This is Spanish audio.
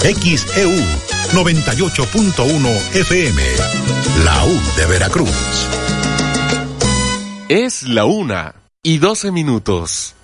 XEU 98.1 FM, la U de Veracruz. Es la 1:12.